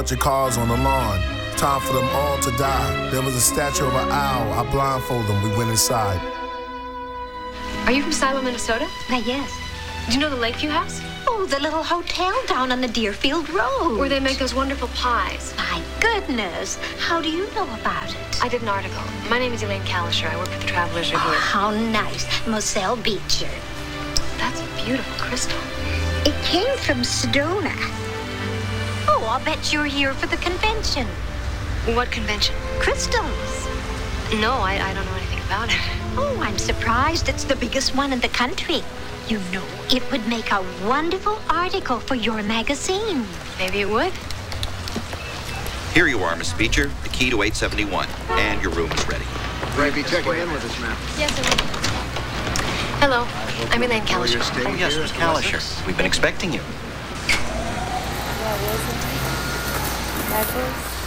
Bunch of cars on the lawn. Time for them all to die. There was a statue of an owl. I blindfolded them. We went inside. Are you from Silo, Minnesota? Why, yes. Do you know the Lakeview House? Oh, the little hotel down on the Deerfield Road. Where they make those wonderful pies. My goodness. How do you know about it? I did an article. My name is Elaine Kalisher. I work for the Travelers Review. Oh, how nice. Moselle Beecher. That's a beautiful crystal. It came from Sedona. Oh, I'll bet you're here for the convention. What convention? Crystals. No, I don't know anything about it. Oh, I'm surprised. It's the biggest one in the country. You know, it would make a wonderful article for your magazine. Maybe it would. Here you are, Miss Beecher, the key to 871, and your room is ready. Will you be checking in with us, ma'am? Yes, I will. Hello, I'm Elaine Kalisher. Oh, yes, Miss Kalisher. We've been expecting you. Yeah, wasn't it? That was...